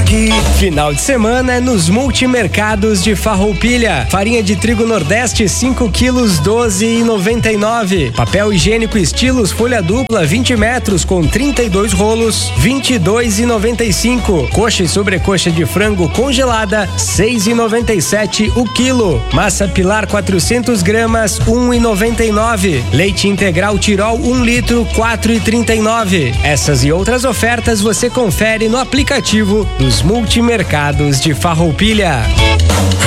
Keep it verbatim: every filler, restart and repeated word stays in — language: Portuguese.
aqui. Final de semana é nos multimercados de Farroupilha. Farinha de trigo Nordeste cinco quilos doze e noventa e nove. Papel higiênico Estilos folha dupla vinte metros com trinta e dois rolos vinte e dois e noventa e cinco. Coxa e sobrecoxa de frango congelada seis e noventa e sete o quilo. Massa Pilar quatrocentos gramas um e noventa e nove. Leite integral Tirol um litro quatro e trinta e nove. Essas e outras ofertas você confere no aplicativo dos multimercados de Farroupilha.